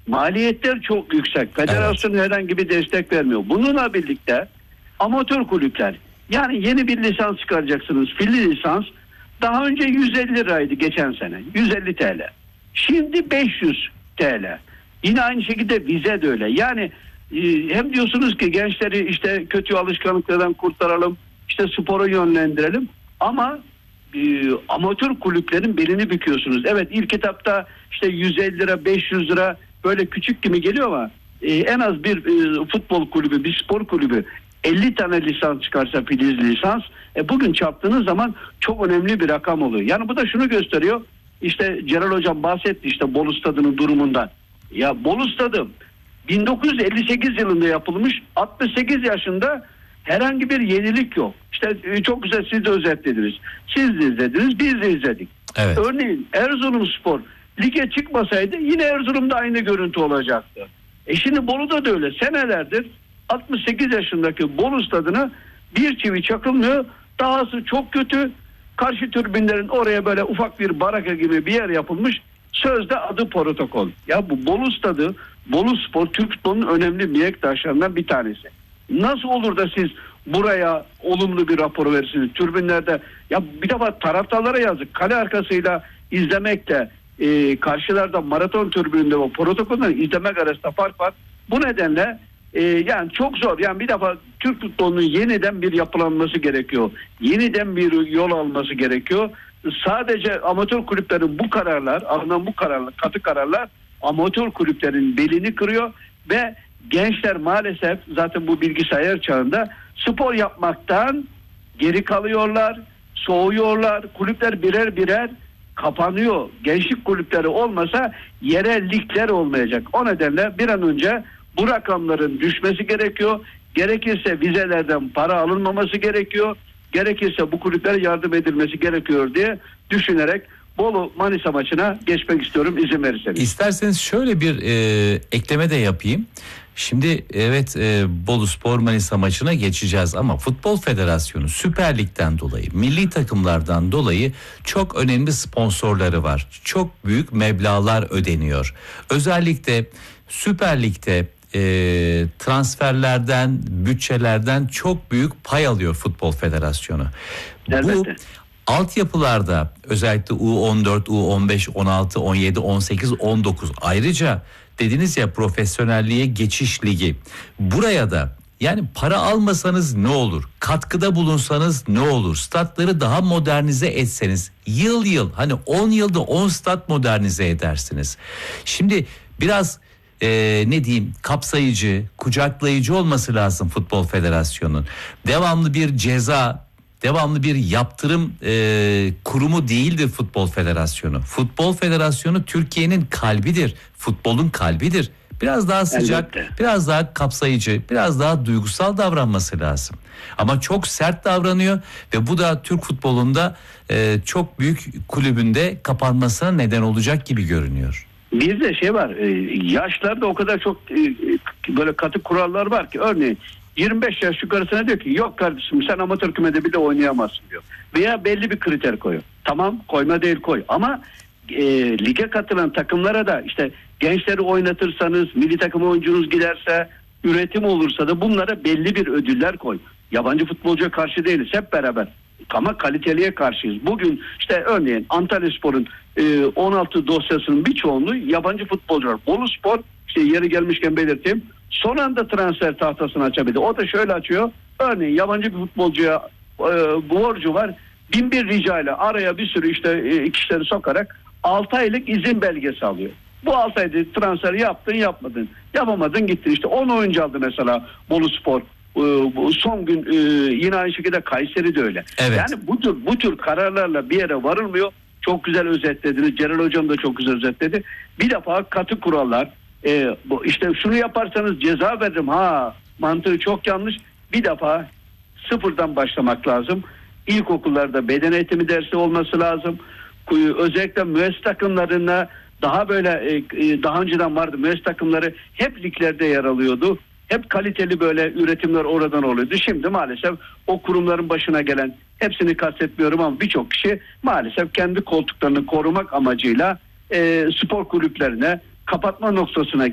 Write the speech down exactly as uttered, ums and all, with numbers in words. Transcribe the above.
maliyetler çok yüksek. Federasyon evet. herhangi bir destek vermiyor. Bununla birlikte amatör kulüpler, yani yeni bir lisans çıkaracaksınız. Filli lisans daha önce yüz elli liraydı geçen sene. yüz elli TL. Şimdi beş yüz TL. Yine aynı şekilde vize de öyle. Yani e, hem diyorsunuz ki gençleri işte kötü alışkanlıklardan kurtaralım, işte spora yönlendirelim, ama e, amatör kulüplerin belini büküyorsunuz. Evet, ilk etapta işte yüz elli lira, beş yüz lira böyle küçük gibi geliyor ama e, en az bir e, futbol kulübü, bir spor kulübü elli tane lisans çıkarsa, filiz lisans, e, bugün çarptığınız zaman çok önemli bir rakam oluyor. Yani bu da şunu gösteriyor. İşte Celal Hocam bahsetti işte Bolu Stadı'nın durumundan. Ya Bolu Stadı bin dokuz yüz elli sekiz yılında yapılmış, altmış sekiz yaşında, herhangi bir yenilik yok. İşte çok güzel siz de özetlediniz. Siz de izlediniz, biz de izledik. Evet. Örneğin Erzurumspor lige çıkmasaydı yine Erzurum'da aynı görüntü olacaktı. E şimdi Bolu'da da öyle. Senelerdir altmış sekiz yaşındaki Bolu Stadı'na bir çivi çakılmıyor. Dahası çok kötü. Karşı tribünlerin oraya böyle ufak bir baraka gibi bir yer yapılmış. Sözde adı protokol. Ya bu Bolu Stadı, Bolu Spor Türk futbolunun önemli mihenk taşlarından bir tanesi. Nasıl olur da siz buraya olumlu bir rapor verirsiniz? Tribünlerde ya bir defa taraftarlara yazık. Kale arkasıyla izlemekle e, karşılarda maraton tribününde o protokolleri izlemek arasında fark var. Bu nedenle e, yani çok zor. Yani bir defa Türk futbolunun yeniden bir yapılanması gerekiyor. Yeniden bir yol alması gerekiyor. Sadece amatör kulüplerin bu kararlar, alınan bu kararlar, katı kararlar amatör kulüplerin belini kırıyor ve gençler maalesef zaten bu bilgisayar çağında spor yapmaktan geri kalıyorlar, soğuyorlar. Kulüpler birer birer kapanıyor. Gençlik kulüpleri olmasa yerel ligler olmayacak. O nedenle bir an önce bu rakamların düşmesi gerekiyor. Gerekirse vizelerden para alınmaması gerekiyor. Gerekirse bu kulüplere yardım edilmesi gerekiyor diye düşünerek Bolu Manisa maçına geçmek istiyorum, izin verirseniz. İsterseniz şöyle bir e, ekleme de yapayım. Şimdi evet e, Boluspor Manisa maçına geçeceğiz ama Futbol Federasyonu Süper Lig'den dolayı, milli takımlardan dolayı çok önemli sponsorları var. Çok büyük meblağlar ödeniyor. Özellikle Süper Lig'de e, transferlerden, bütçelerden çok büyük pay alıyor Futbol Federasyonu. Elbette. Bu altyapılarda özellikle U on dört, U on beş, on altı, on yedi, on sekiz, on dokuz, ayrıca dediniz ya profesyonelliğe geçiş ligi. Buraya da yani para almasanız ne olur? Katkıda bulunsanız ne olur? Statları daha modernize etseniz yıl yıl, hani on yılda on stat modernize edersiniz. Şimdi biraz Ee, ne diyeyim, kapsayıcı, kucaklayıcı olması lazım Futbol Federasyonu'nun. Devamlı bir ceza, devamlı bir yaptırım e, kurumu değildir Futbol Federasyonu. Futbol Federasyonu Türkiye'nin kalbidir, futbolun kalbidir. Biraz daha sıcak, elbette, biraz daha kapsayıcı, biraz daha duygusal davranması lazım. Ama çok sert davranıyor ve bu da Türk futbolunda e, çok büyük kulübünde kapanmasına neden olacak gibi görünüyor. Bizde şey var, yaşlarda o kadar çok böyle katı kurallar var ki, örneğin yirmi beş yaş yukarısına diyor ki yok kardeşim sen amatör kümede bile oynayamazsın diyor. Veya belli bir kriter koyuyor. Tamam, koyma değil koy ama e, lige katılan takımlara da işte gençleri oynatırsanız, milli takım oyuncunuz giderse, üretim olursa da bunlara belli bir ödüller koy. Yabancı futbolcuya karşı değiliz, hep beraber. Ama kaliteliye karşıyız. Bugün işte örneğin Antalyaspor'un e, on altı dosyasının bir çoğunluğu yabancı futbolcular. Boluspor, işte yeri gelmişken belirteyim, son anda transfer tahtasını açabildi. O da şöyle açıyor. Örneğin yabancı bir futbolcuya e, borcu var. Bin bir ricayla araya bir sürü işte e, kişileri sokarak altı aylık izin belgesi alıyor. Bu altı ayda transferi yaptın yapmadın. Yapamadın gittin. İşte on oyuncu aldı mesela Boluspor. Son gün yine aynı şekilde Kayseri de öyle. Evet. Yani bu tür, bu tür kararlarla bir yere varılmıyor. Çok güzel özetlediniz. Celal Hocam da çok güzel özetledi. Bir defa katı kurallar. E, bu, işte şunu yaparsanız ceza veririm. Ha, mantığı çok yanlış. Bir defa sıfırdan başlamak lazım. İlkokullarda beden eğitimi dersi olması lazım. Özellikle müesses takımlarına daha böyle e, daha önceden vardı. Müesses takımları hep liglerde yer alıyordu. Hep kaliteli böyle üretimler oradan oluyordu. Şimdi maalesef o kurumların başına gelen, hepsini kastetmiyorum ama birçok kişi maalesef kendi koltuklarını korumak amacıyla e, spor kulüplerine kapatma noktasına